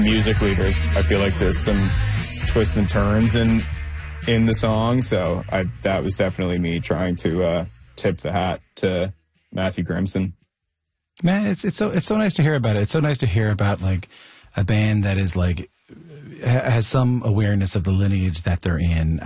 Musically, I feel like there's some twists and turns in the song, so that was definitely me trying to tip the hat to Matthew Grimson. Man, it's so nice to hear about it. It's so nice to hear about like a band that is like has some awareness of the lineage that they're in.